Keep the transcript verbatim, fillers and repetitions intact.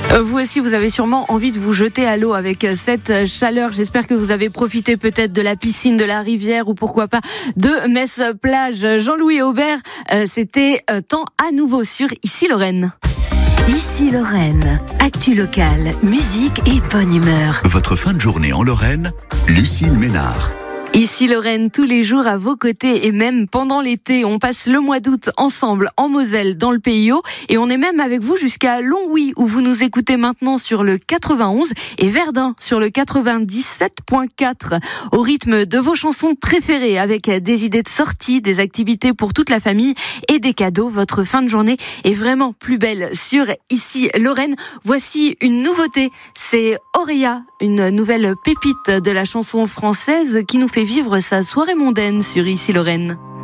Vous aussi, vous avez sûrement envie de vous jeter à l'eau avec cette chaleur. J'espère que vous avez profité peut-être de la piscine, de la rivière ou pourquoi pas de Metz-Plage. Jean-Louis Aubert, c'était temps à nouveau sur Ici Lorraine. Ici Lorraine, actu locale, musique et bonne humeur. Votre fin de journée en Lorraine, Lucille Ménard. Ici Lorraine, tous les jours à vos côtés et même pendant l'été, on passe le mois d'août ensemble en Moselle, dans le Pays Haut, et on est même avec vous jusqu'à Longwy où vous nous écoutez maintenant sur le quatre-vingt-onze et Verdun sur le quatre-vingt-dix-sept point quatre au rythme de vos chansons préférées avec des idées de sortie, des activités pour toute la famille et des cadeaux. Votre fin de journée est vraiment plus belle sur Ici Lorraine. Voici une nouveauté, c'est Auréa, une nouvelle pépite de la chanson française qui nous fait vivre sa soirée mondaine sur Ici Lorraine.